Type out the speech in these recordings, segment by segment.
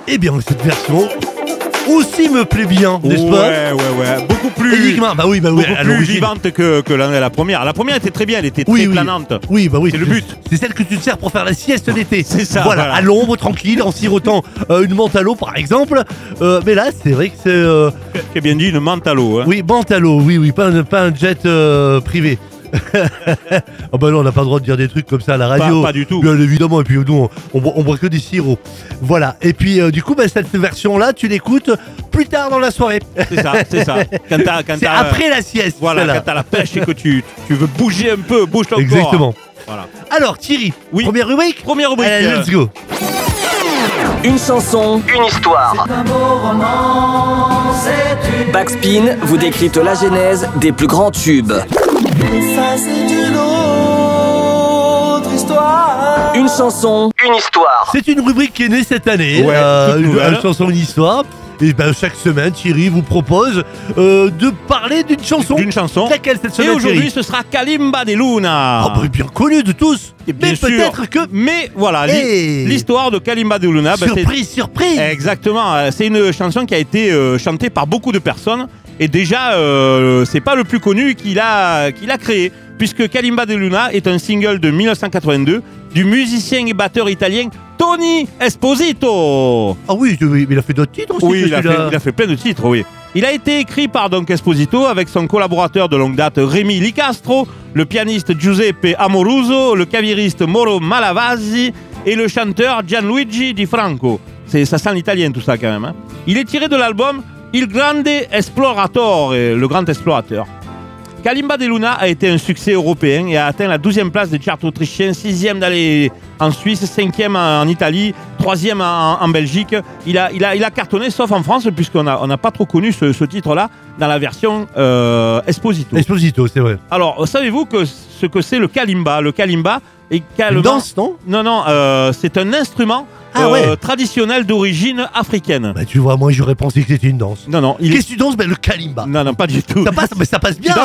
Eh bien, cette version aussi me plaît bien, n'est-ce pas? Ouais. Beaucoup plus. Énigma, bah oui, Beaucoup à plus l'origine. vivante que la première. La première était très bien, elle était très planante. Oui, bah oui. C'est le but. C'est celle que tu te sers pour faire la sieste d'été. C'est ça. Voilà, à l'ombre, tranquille, en sirotant une menthe à l'eau, par exemple. Mais là, c'est vrai que c'est. Tu as bien dit une menthe à l'eau. Hein. Oui, menthe à l'eau, oui, pas un jet privé. Ah bah non, on n'a pas le droit de dire des trucs comme ça à la radio. Pas du tout. Bien évidemment, et puis nous, on boit que des sirops. Voilà, et puis du coup, cette version-là, tu l'écoutes plus tard dans la soirée. C'est ça. C'est après la sieste. Voilà, celle-là. quand t'as la pêche et que tu veux bouger un peu, bouge ton corps. Exactement. Voilà. Alors Thierry, Oui. première rubrique. Allez, let's go. Une chanson, une histoire. Backspin vous décrypte la genèse des plus grands tubes. Une chanson, une histoire. C'est une rubrique qui est née cette année. toute nouvelle. Une chanson, une histoire. Et ben chaque semaine, Thierry vous propose de parler d'une chanson. Laquelle cette semaine, Et aujourd'hui, Thierry? ce sera Kalimba de Luna. Ah bah, bien connu de tous. Et bien mais sûr. peut-être que. Mais voilà, Hey. l'histoire de Kalimba de Luna. Surprise. Exactement. C'est une chanson qui a été chantée par beaucoup de personnes. Et déjà, c'est pas le plus connu qu'il a créé. Puisque Kalimba de Luna est un single de 1982 du musicien et batteur italien Tony Esposito. Ah oui, mais il a fait d'autres titres aussi. Oui, il a fait plein de titres, oui. Il a été écrit par donc Esposito avec son collaborateur de longue date Rémi Licastro, le pianiste Giuseppe Amoruso, le claviériste Mauro Malavasi et le chanteur Gianluigi Di Franco. Ça sent l'italien tout ça quand même. Hein. Il est tiré de l'album Il Grande Esploratore, le grand explorateur. Kalimba de Luna a été un succès européen et a atteint la 12e place des charts autrichiens, 6e en Suisse, 5e en Italie, 3e en Belgique. Il a cartonné, sauf en France, puisqu'on n'a pas trop connu ce titre-là dans la version Esposito. Esposito, c'est vrai. Alors, savez-vous ce que c'est le kalimba? Le kalimba est Une danse, non? Non, c'est un instrument traditionnel d'origine africaine. Bah tu vois, moi j'aurais pensé que c'était une danse. Non. Qu'est-ce que tu danses? Le kalimba. Non, pas du tout. Ça passe bien.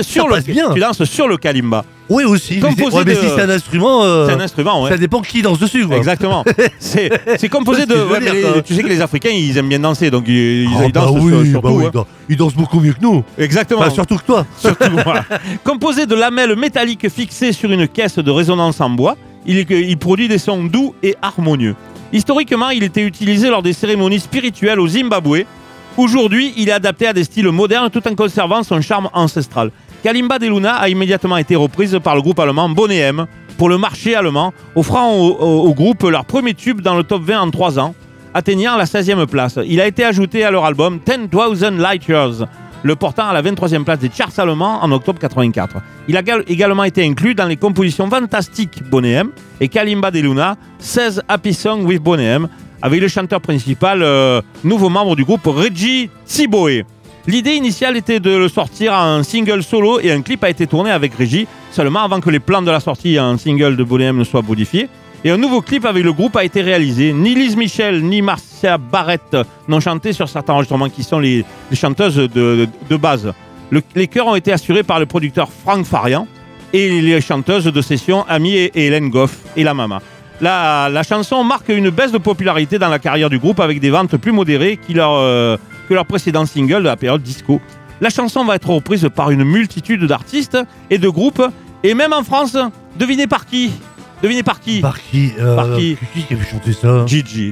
Tu danses sur le kalimba. Oui, aussi. Mais si c'est un instrument. C'est un instrument, ouais. Ça dépend qui danse dessus, quoi. Exactement. c'est composé de. Tu sais que les Africains, ils aiment bien danser, donc ils dansent sur tout. Ils dansent beaucoup mieux que nous. Exactement. Enfin, surtout que toi. Surtout, voilà. Composé de lamelles métalliques fixées sur une caisse de résonance en bois, il produit des sons doux et harmonieux. Historiquement, il était utilisé lors des cérémonies spirituelles au Zimbabwe. Aujourd'hui, il est adapté à des styles modernes tout en conservant son charme ancestral. Kalimba de Luna a immédiatement été reprise par le groupe allemand Boney M pour le marché allemand, offrant au groupe leur premier tube dans le top 20 en 3 ans, atteignant la 16e place. Il a été ajouté à leur album 10,000 Light Years, le portant à la 23e place des charts allemands en octobre 84. Il a également été inclus dans les compositions fantastiques Boney M et Kalimba de Luna, 16 Happy Songs with Boney M, avec le chanteur principal, nouveau membre du groupe Reggie Tsiboe. L'idée initiale était de le sortir en single solo et un clip a été tourné avec Reggie, seulement avant que les plans de la sortie en single de Boney M ne soient modifiés. Et un nouveau clip avec le groupe a été réalisé. Ni Lise Michel ni Marcia Barrett n'ont chanté sur certains enregistrements qui sont les chanteuses de base. Les chœurs ont été assurés par le producteur Franck Farian et les chanteuses de session Amy et Hélène Goff et la Mama. La chanson marque une baisse de popularité dans la carrière du groupe avec des ventes plus modérées que leur précédent single de la période disco. La chanson va être reprise par une multitude d'artistes et de groupes et même en France, devinez par qui? Par qui? Qui avait chanté ça? Gigi.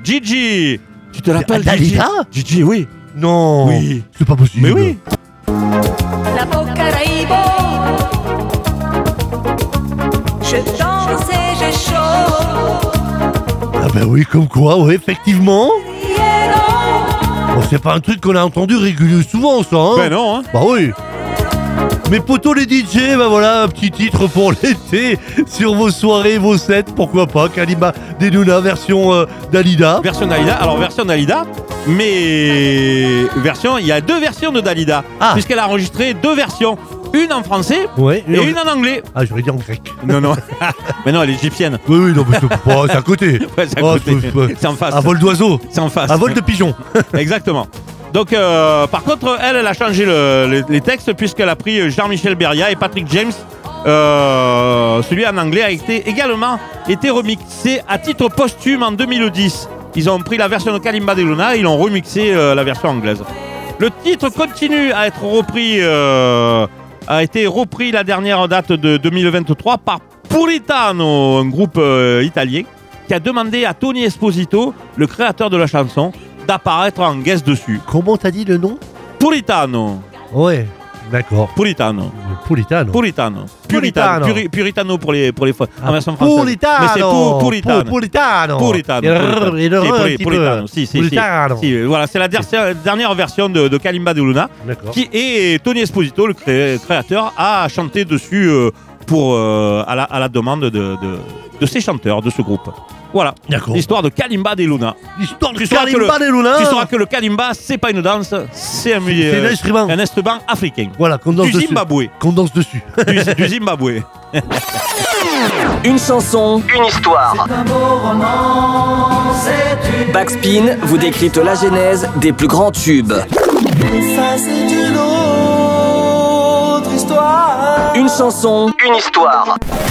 Tu te rappelles Dalida? Gigi, oui. Non. Oui. C'est pas possible. Mais oui. La Boccaraibo, je danse et j'ai chaud. Ah ben oui, comme quoi, ouais, effectivement. Bon, c'est pas un truc qu'on a entendu régulièrement souvent, ça, hein? Ben non, hein. Bah oui. Mais potos les DJ, bah voilà, un petit titre pour l'été sur vos soirées, vos sets, pourquoi pas. Kalimba de Luna version Dalida. Version Dalida, mais il y a 2 versions de Dalida, puisqu'elle a enregistré 2 versions. Une en français et une en anglais. Ah, j'aurais dit en grec. Non. Mais non, elle est égyptienne. Oui, non, mais c'est à côté. Ouais, c'est à côté. C'est en face. À vol d'oiseau. C'est en face. À vol de pigeon. Exactement. Donc, par contre, elle a changé les textes puisqu'elle a pris Jean-Michel Beria et Patrick James. Celui en anglais a également été remixé à titre posthume en 2010 Ils ont pris la version de Kalimba de Luna et ils ont remixé la version anglaise. Le titre continue à être repris, a été repris la dernière date de 2023 par Puritano, un groupe italien, qui a demandé à Tony Esposito, le créateur de la chanson, d'apparaître en guest dessus. Comment t'as dit le nom? Puritano. Ouais, d'accord. Puritano. Puritano. Puritano. Puritano. Puritano pour les en version française. Puritano. Mais c'est Puritano. Puritano. Puritano. Puritano. Si. Puritano. Si, voilà, c'est la dernière version de Kalimba de Luna. D'accord. Et Tony Esposito, le créateur, a chanté dessus à la demande de ces chanteurs de ce groupe. Voilà, D'accord. l'histoire de Kalimba de Luna. L'histoire de Tu sauras Kalimba de Luna. Tu sauras que le Kalimba, c'est pas une danse, c'est un instrument. Un instrument africain. Voilà, qu'on danse Du dessus. Zimbabwe. Qu'on danse dessus. Du Zimbabwe. Une chanson, une histoire. Backspin vous décrypte la genèse des plus grands tubes. Ça c'est une autre histoire. Une chanson, une histoire.